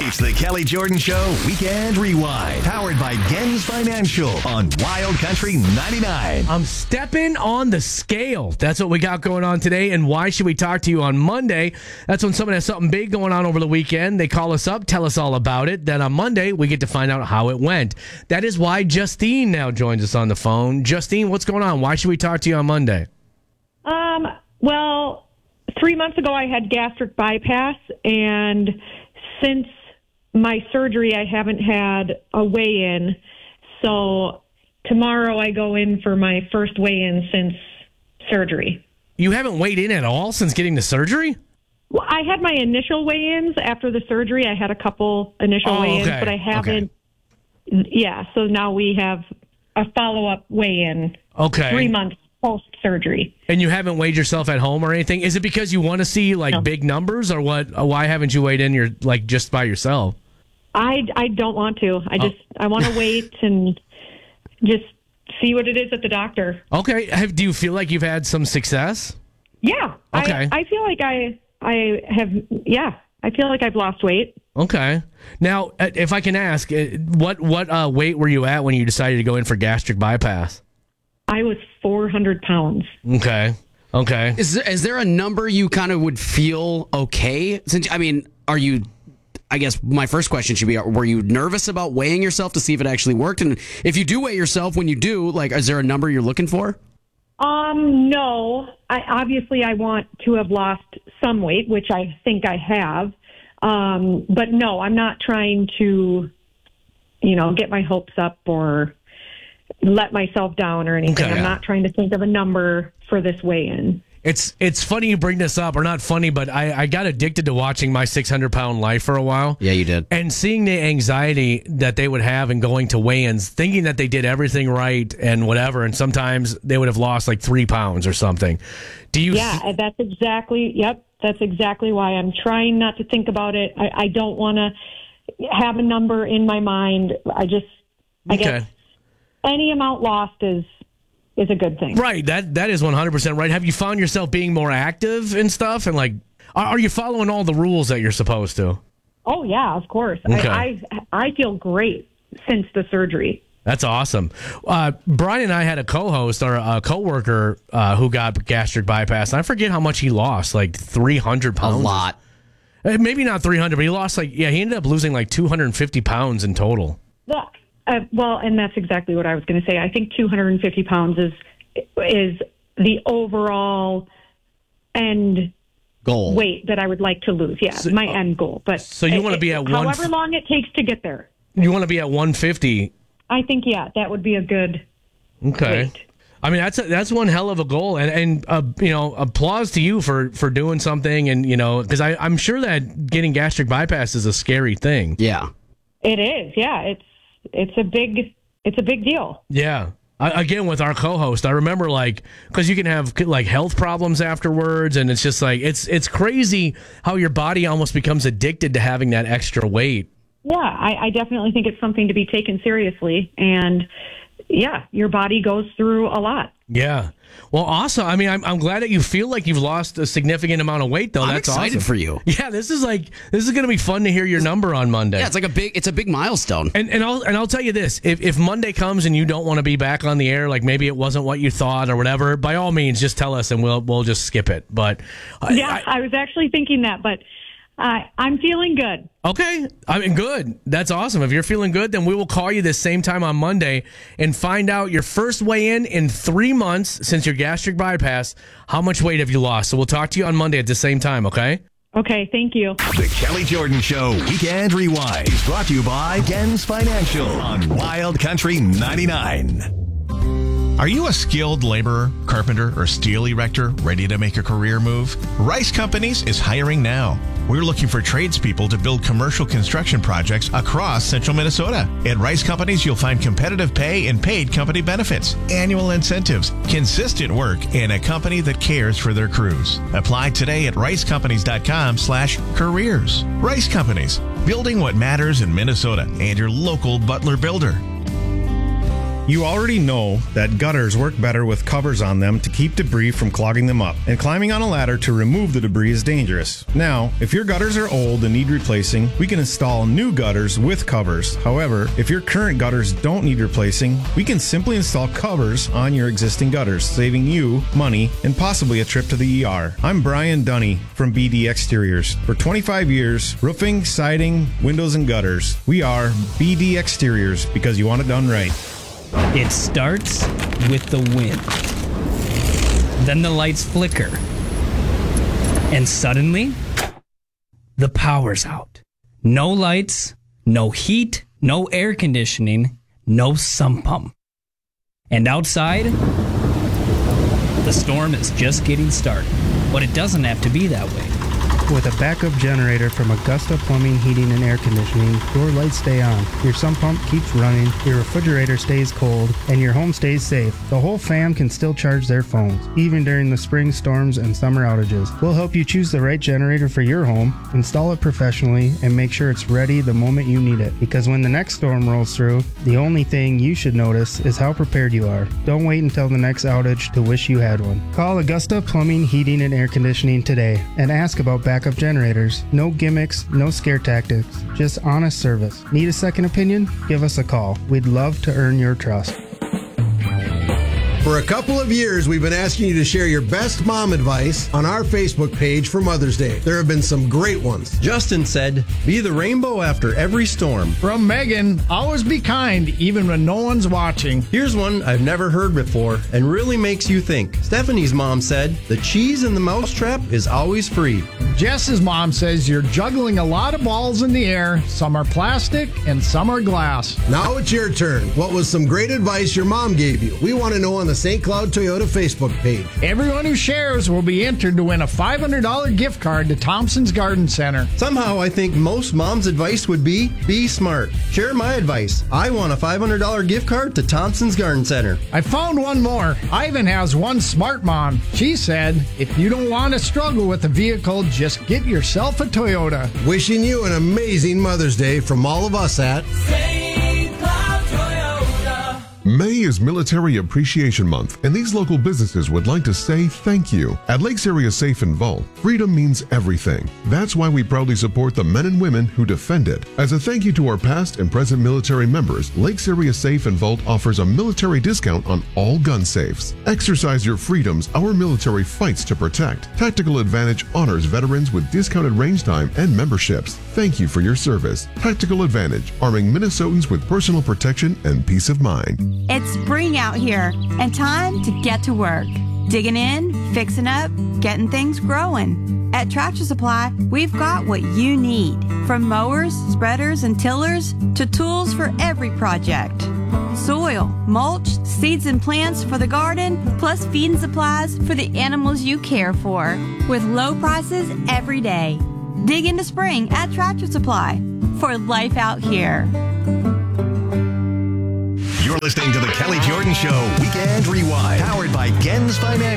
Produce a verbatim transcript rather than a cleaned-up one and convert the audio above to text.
It's the Kelly Jordan Show Weekend Rewind, powered by Gens Financial on Wild Country ninety-nine. I'm stepping on the scale. That's what we got going on today. And why should we talk to you on Monday? That's when someone has something big going on over the weekend. They call us up, tell us all about it. Then on Monday, we get to find out how it went. That is why Justine now joins us on the phone. Justine, what's going on? Why should we talk to you on Monday? Um, well, three months ago I had gastric bypass, and since my surgery I haven't had a weigh-in. So tomorrow I go in for my first weigh-in since surgery. You haven't weighed in at all since getting the surgery? Well, I had my initial weigh-ins after the surgery. I had a couple initial Oh, weigh-ins, okay. but I haven't. Yeah, so now we have a follow-up weigh-in Okay. three months post-surgery. And you haven't weighed yourself at home or anything? Is it because you want to see like No. big numbers, or what? Why haven't you weighed in your like just by yourself? I, I don't want to. I just I want to wait and just see what it is at the doctor. Okay. Have, do you feel like you've had some success? Yeah. Okay. I, I feel like I I have yeah. I feel like I've lost weight. Okay. Now, uh, if I can ask, uh, what what uh, weight were you at when you decided to go in for gastric bypass? I was four hundred pounds. Okay. Okay. Is there, is there a number you kind of would feel okay? Since I mean, are you? I guess my first question should be: were you nervous about weighing yourself to see if it actually worked? And if you do weigh yourself, when you do, like, is there a number you're looking for? Um, no. I obviously I want to have lost some weight, which I think I have. Um, but no, I'm not trying to, you know, get my hopes up or let myself down or anything. Okay. I'm not trying to think of a number for this weigh-in. It's it's funny you bring this up, or not funny, but I, I got addicted to watching My six hundred pound Life for a while. Yeah, you did. And seeing the anxiety that they would have in going to weigh-ins, thinking that they did everything right and whatever, and sometimes they would have lost like three pounds or something. Do you? Yeah, and that's exactly, yep, that's exactly why I'm trying not to think about it. I, I don't want to have a number in my mind. I just, I Okay. guess any amount lost is is a good thing. Right. That that is one hundred percent right. Have you found yourself being more active and stuff? And like, are, are you following all the rules that you're supposed to? Oh, yeah, of course. Okay. I, I I feel great since the surgery. That's awesome. Uh, Brian and I had a co-host or a co-worker uh, who got gastric bypass. And I forget how much he lost, like three hundred A pounds. lot. Uh, Maybe not three hundred, but he lost like, yeah, he ended up losing like two hundred fifty pounds in total. The, uh, well, and that's exactly what I was going to say. I think two hundred fifty pounds is is the overall end Goal. weight that I would like to lose. Yeah, So- my end goal. But so you wanna it- be at one however f- long it takes to get there. You want to be at one fifty. I think yeah, that would be a good Okay. weight. I mean, that's a, that's one hell of a goal, and and uh, you know, applause to you for, for doing something, and you know, because I I'm sure that getting gastric bypass is a scary thing. Yeah. It is. Yeah, it's it's a big it's a big deal. Yeah. I, again, with our co-host, I remember like because you can have like health problems afterwards, and it's just like it's it's crazy how your body almost becomes addicted to having that extra weight. Yeah, I, I definitely think it's something to be taken seriously, and yeah, your body goes through a lot. Yeah. Well, awesome. I mean, I'm, I'm glad that you feel like you've lost a significant amount of weight, though. I'm That's excited awesome for you. Yeah, this is like this is going to be fun to hear your number on Monday. Yeah, it's like a big. It's a big milestone. And and I'll and I'll tell you this: if if Monday comes and you don't want to be back on the air, like maybe it wasn't what you thought or whatever, by all means, just tell us and we'll we'll just skip it. But I- Yeah, I- I was actually thinking that, but uh, I'm feeling good. okay, I mean, good. That's awesome. If you're feeling good, then we will call you this same time on Monday and find out your first weigh in in three months since your gastric bypass. How much weight have you lost? So we'll talk to you on Monday at the same time. Okay. Okay, thank you. The Kelly Jordan Show Weekend Rewind is brought to you by Gens Financial on Wild Country ninety-nine. Are you a skilled laborer, carpenter, or steel erector ready to make a career move? Rice Companies is hiring now. We're looking for tradespeople to build commercial construction projects across central Minnesota. At Rice Companies, you'll find competitive pay and paid company benefits, annual incentives, consistent work, and a company that cares for their crews. Apply today at ricecompanies.com slash careers. Rice Companies, building what matters in Minnesota, and your local Butler builder. You already know that gutters work better with covers on them to keep debris from clogging them up, and climbing on a ladder to remove the debris is dangerous. Now, if your gutters are old and need replacing, we can install new gutters with covers. However, if your current gutters don't need replacing, we can simply install covers on your existing gutters, saving you money and possibly a trip to the E R. I'm Brian Dunny from B D Exteriors. For twenty-five years, roofing, siding, windows, and gutters, we are B D Exteriors because you want it done right. It starts with the wind. Then the lights flicker. And suddenly, the power's out. No lights, no heat, no air conditioning, no sump pump. And outside, the storm is just getting started. But it doesn't have to be that way. With a backup generator from Augusta Plumbing, Heating, and Air Conditioning, your lights stay on, your sump pump keeps running, your refrigerator stays cold, and your home stays safe. The whole fam can still charge their phones, even during the spring storms and summer outages. We'll help you choose the right generator for your home, install it professionally, and make sure it's ready the moment you need it. Because when the next storm rolls through, the only thing you should notice is how prepared you are. Don't wait until the next outage to wish you had one. Call Augusta Plumbing, Heating, and Air Conditioning today and ask about backup Backup generators. No gimmicks, no scare tactics, just honest service. Need a second opinion? Give us a call. We'd love to earn your trust. For a couple of years, we've been asking you to share your best mom advice on our Facebook page for Mother's Day. There have been some great ones. Justin said, be the rainbow after every storm. From Megan, always be kind, even when no one's watching. Here's one I've never heard before and really makes you think. Stephanie's mom said, the cheese in the mousetrap is always free. Jess's mom says you're juggling a lot of balls in the air. Some are plastic and some are glass. Now it's your turn. What was some great advice your mom gave you? We want to know on the Saint Cloud Toyota Facebook page. Everyone who shares will be entered to win a five hundred dollars gift card to Thompson's Garden Center. Somehow I think most moms' advice would be, be smart. Share my advice. I want a five hundred dollars gift card to Thompson's Garden Center. I found one more. Ivan has one smart mom. She said, if you don't want to struggle with a vehicle, just get yourself a Toyota. Wishing you an amazing Mother's Day from all of us at Saint Cloud Toyota. May is Military Appreciation Month, and these local businesses would like to say thank you. At Lakes Area Safe and Vault, freedom means everything. That's why we proudly support the men and women who defend it. As a thank you to our past and present military members, Lakes Area Safe and Vault offers a military discount on all gun safes. Exercise your freedoms our military fights to protect. Tactical Advantage honors veterans with discounted range time and memberships. Thank you for your service. Tactical Advantage, arming Minnesotans with personal protection and peace of mind. It's spring out here and time to get to work. Digging in, fixing up, getting things growing. At Tractor Supply, we've got what you need. From mowers, spreaders, and tillers to tools for every project. Soil, mulch, seeds and plants for the garden, plus feed and supplies for the animals you care for. With low prices every day. Dig into spring at Tractor Supply for life out here. You're listening to the Kelly Jordan Show Weekend Rewind, powered by Gens Financial.